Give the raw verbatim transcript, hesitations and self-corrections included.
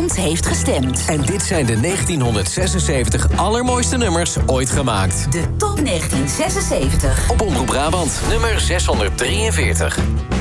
Nederland heeft gestemd. En dit zijn de negentienhonderdzesenzeventig allermooiste nummers ooit gemaakt. De top negentien zesenzeventig. Op Omroep Brabant, nummer zeshonderddrieënveertig.